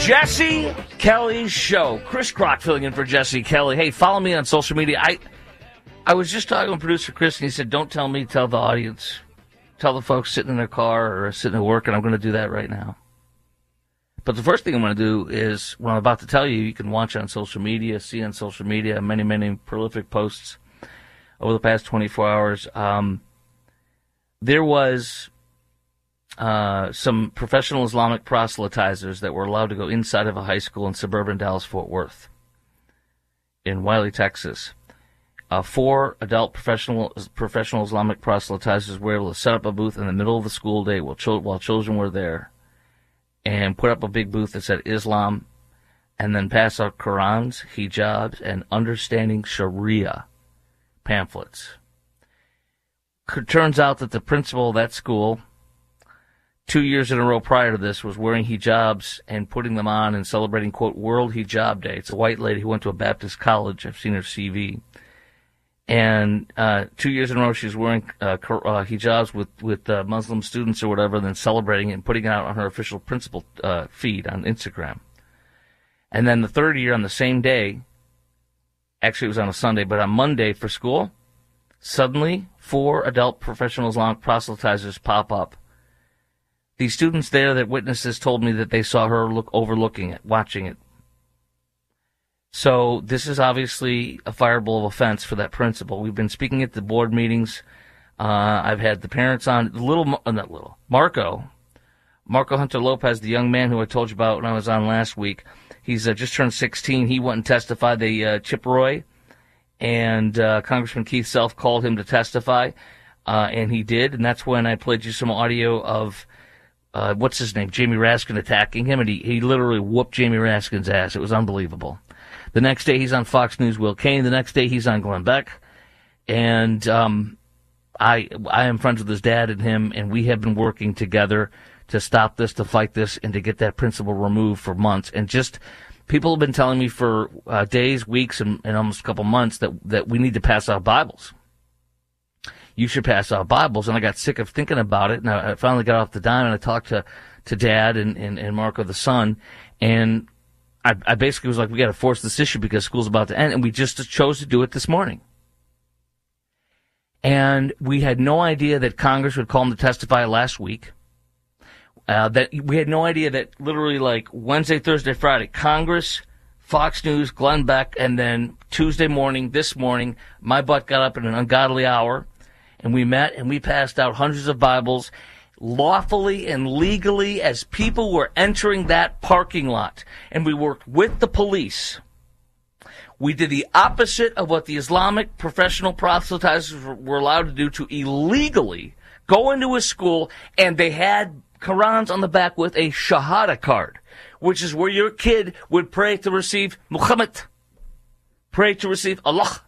Jesse Kelly's show. Chris Crock filling in for Jesse Kelly. Hey, follow me on social media. I was just talking to producer Chris, and he said, don't tell me, tell the audience. Tell the folks sitting in their car or sitting at work, and I'm going to do that right now. But the first thing I'm going to do is, what I'm about to tell you, you can watch on social media, see on social media, many, many prolific posts over the past 24 hours. There was some professional Islamic proselytizers that were allowed to go inside of a high school in suburban Dallas-Fort Worth in Wiley, Texas. 4 adult professional Islamic proselytizers were able to set up a booth in the middle of the school day while children were there and put up a big booth that said Islam and then pass out Qurans, hijabs, and understanding Sharia pamphlets. It turns out that the principal of that school, 2 years in a row prior to this, was wearing hijabs and putting them on and celebrating, quote, World Hijab Day. It's a white lady who went to a Baptist college. I've seen her CV. And 2 years in a row, she was wearing hijabs with Muslim students or whatever, then celebrating it and putting it out on her official principal feed on Instagram. And then the third year on the same day, actually it was on a Sunday, but on Monday for school, suddenly 4 adult professional Islamic proselytizers pop up. The students there that witnessed this told me that they saw her overlooking it, watching it. So this is obviously a fireable offense for that principal. We've been speaking at the board meetings. I've had the parents on. Marco Hunter Lopez, the young man who I told you about when I was on last week. He's just turned 16. He went and testified. Chip Roy and Congressman Keith Self called him to testify, and he did. And that's when I played you some audio of what's his name, Jamie Raskin, attacking him, and he literally whooped Jamie Raskin's ass. It was unbelievable. The next day he's on Fox News' Will Cain. The next day he's on Glenn Beck. And I am friends with his dad and him, and we have been working together to stop this, to fight this, and to get that principal removed for months. And just people have been telling me for days, weeks, and almost a couple months that we need to pass out Bibles. You should pass out Bibles. And I got sick of thinking about it, and I finally got off the dime, and I talked to Dad and Marco, the son, and I basically was like, we got to force this issue because school's about to end, and we just chose to do it this morning. And we had no idea that Congress would call him to testify last week. That we had no idea that literally like Wednesday, Thursday, Friday, Congress, Fox News, Glenn Beck, and then Tuesday morning, this morning, my butt got up in an ungodly hour, and we met and we passed out hundreds of Bibles lawfully and legally as people were entering that parking lot. And we worked with the police. We did the opposite of what the Islamic professional proselytizers were allowed to do, to illegally go into a school, and they had Qurans on the back with a Shahada card, which is where your kid would pray to receive Muhammad, pray to receive Allah.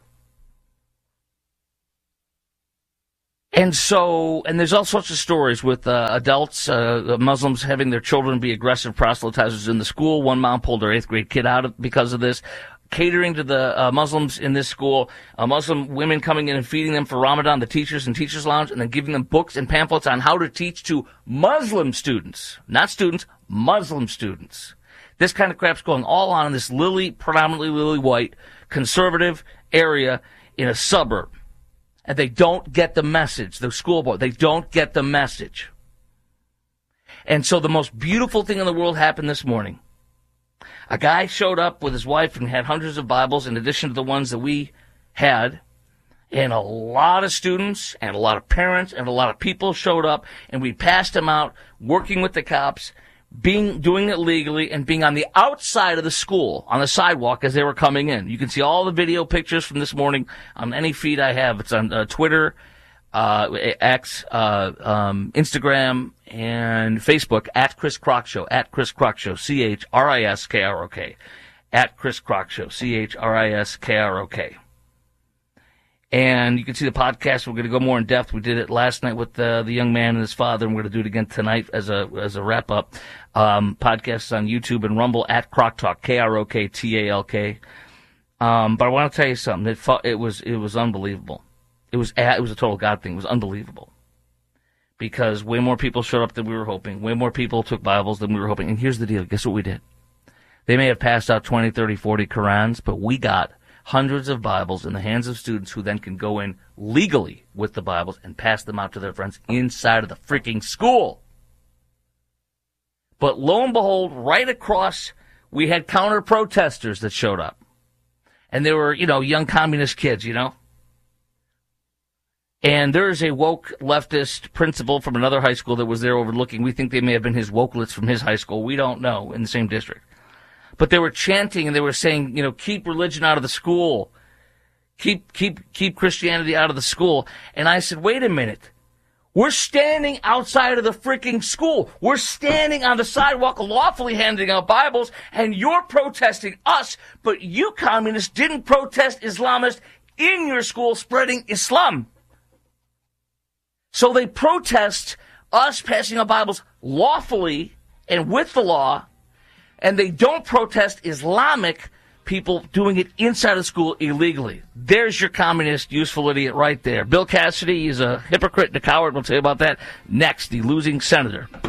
And there's all sorts of stories with adults, Muslims having their children be aggressive proselytizers in the school. One mom pulled her 8th grade kid out because of this. Catering to the Muslims in this school, Muslim women coming in and feeding them for Ramadan, the teachers and teachers lounge, and then giving them books and pamphlets on how to teach to Muslim students, not students, Muslim students. This kind of crap's going all on in this predominantly lily white, conservative area in a suburb. And they don't get the message, the school board, they don't get the message. And so the most beautiful thing in the world happened this morning. A guy showed up with his wife and had hundreds of Bibles in addition to the ones that we had. And a lot of students and a lot of parents and a lot of people showed up, and we passed them out, working with the cops, doing it legally, and being on the outside of the school, on the sidewalk as they were coming in. You can see all the video pictures from this morning on any feed I have. It's on Twitter, X, Instagram, and Facebook, at Chris Crock Show, at Chris Crock Show, CHRISKROK, at Chris Crock Show, CHRISKROK. And you can see the podcast. We're going to go more in depth. We did it last night with the young man and his father, and we're going to do it again tonight as a wrap up. Podcasts on YouTube and Rumble at Crock Talk, KROKTALK. But I want to tell you something. It was unbelievable. It was a total God thing. It was unbelievable. Because way more people showed up than we were hoping. Way more people took Bibles than we were hoping. And here's the deal. Guess what we did? They may have passed out 20, 30, 40 Qurans, but we got hundreds of Bibles in the hands of students who then can go in legally with the Bibles and pass them out to their friends inside of the freaking school. But lo and behold, right across, we had counter-protesters that showed up. And they were, young communist kids, And there's a woke leftist principal from another high school that was there overlooking. We think they may have been his wokelets from his high school. We don't know, in the same district. But they were chanting and they were saying, keep religion out of the school. Keep Christianity out of the school. And I said, wait a minute. We're standing outside of the freaking school. We're standing on the sidewalk lawfully handing out Bibles, and you're protesting us, but you communists didn't protest Islamists in your school spreading Islam. So they protest us passing out Bibles lawfully and with the law, and they don't protest Islamic people doing it inside of school illegally. There's your communist, useful idiot right there. Bill Cassidy is a hypocrite and a coward. We'll tell you about that next. The losing senator.